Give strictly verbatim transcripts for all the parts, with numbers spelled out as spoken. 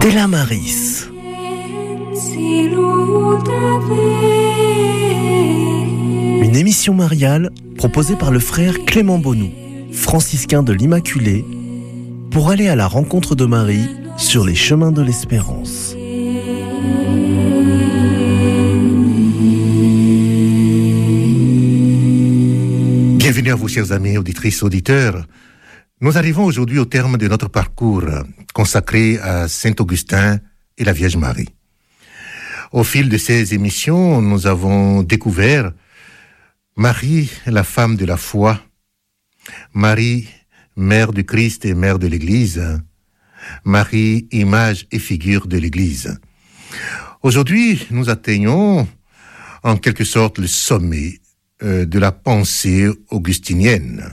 Stella Maris. Une émission mariale proposée par le frère Clément Bonou, franciscain de l'Immaculée, pour aller à la rencontre de Marie sur les chemins de l'espérance. Bienvenue à vous, chers amis, auditrices, auditeurs. Nous arrivons aujourd'hui au terme de notre parcours consacré à Saint-Augustin et la Vierge Marie. Au fil de ces émissions, nous avons découvert Marie, la femme de la foi, Marie, mère du Christ et mère de l'Église, Marie, image et figure de l'Église. Aujourd'hui, nous atteignons en quelque sorte le sommet euh, de la pensée augustinienne.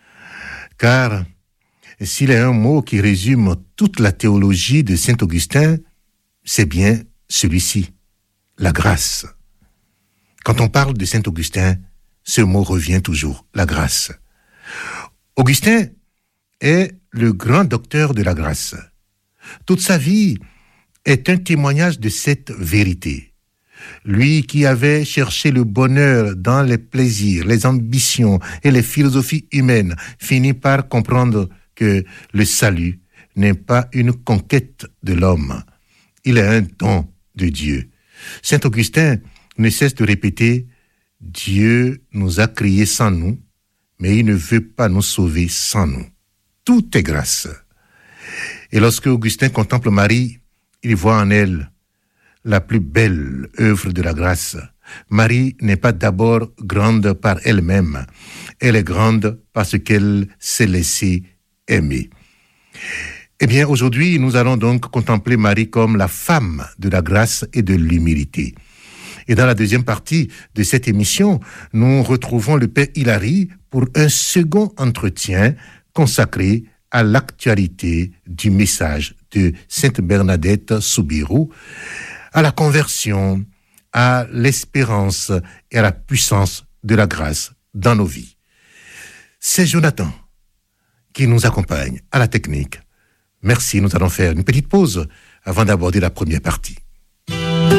Car s'il y a un mot qui résume toute la théologie de Saint-Augustin, c'est bien celui-ci, la grâce. Quand on parle de Saint-Augustin, ce mot revient toujours, la grâce. Augustin est le grand docteur de la grâce. Toute sa vie est un témoignage de cette vérité. Lui qui avait cherché le bonheur dans les plaisirs, les ambitions et les philosophies humaines, finit par comprendre que le salut n'est pas une conquête de l'homme. Il est un don de Dieu. Saint Augustin ne cesse de répéter « Dieu nous a créés sans nous, mais il ne veut pas nous sauver sans nous. Tout est grâce. » Et lorsque Augustin contemple Marie, il voit en elle la plus belle œuvre de la grâce. Marie n'est pas d'abord grande par elle-même. Elle est grande parce qu'elle s'est laissée aimer. Eh bien, aujourd'hui, nous allons donc contempler Marie comme la femme de la grâce et de l'humilité. Et dans la deuxième partie de cette émission, nous retrouvons le Père Hilary pour un second entretien consacré à l'actualité du message de Sainte Bernadette Soubirous, à la conversion, à l'espérance et à la puissance de la grâce dans nos vies. C'est Jonathan qui nous accompagne à la technique. Merci, nous allons faire une petite pause avant d'aborder la première partie.